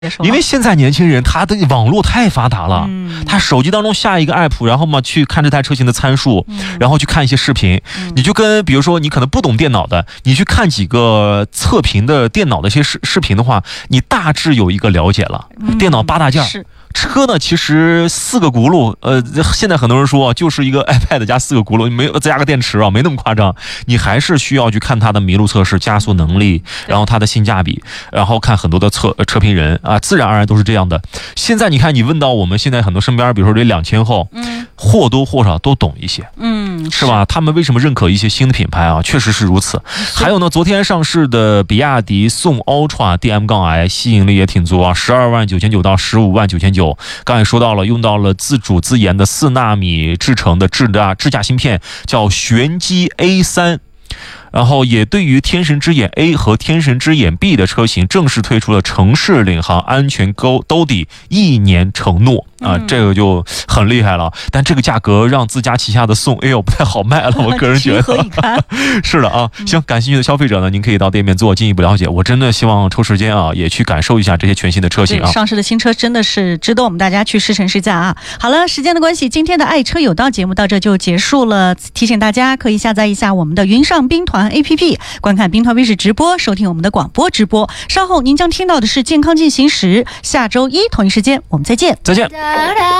因为现在年轻人他的网络太发达了，他手机当中下一个 app， 然后嘛去看这台车型的参数，然后去看一些视频，你就跟比如说你可能不懂电脑的，你去看几个测评的电脑的一些视频的话，你大致有一个了解了。电脑8大件。车呢，其实4个轱辘，现在很多人说就是一个 iPad 加4个轱辘，没有再加个电池啊，没那么夸张。你还是需要去看它的麋鹿测试、加速能力，然后它的性价比，然后看很多的车评人啊，自然而然都是这样的。现在你看，你问到我们现在很多身边，比如说这2000后，或多或少都懂一些，是吧？他们为什么认可一些新的品牌啊？确实是如此。还有呢，昨天上市的比亚迪宋 Ultra DM-i 吸引力也挺足啊，12.99万到15.99万。刚才说到了，用到了自主自研的4纳米制成的智驾芯片，叫玄机 A3。然后也对于天神之眼 A 和天神之眼 B 的车型正式推出了城市领航安全兜底1年承诺啊，这个就很厉害了。但这个价格让自家旗下的宋 A 不太好卖了，我个人觉得。是的啊，行，感兴趣的消费者呢，您可以到店面做进一步了解。我真的希望抽时间啊，也去感受一下这些全新的车型啊。 上市的新车真的是值得我们大家去试乘试驾啊。好了，时间的关系，今天的爱车有道节目到这就结束了。提醒大家可以下载一下我们的云上兵团APP， 观看兵团卫视直播，收听我们的广播直播。稍后您将听到的是健康进行时，下周一同一时间我们再见。 再见。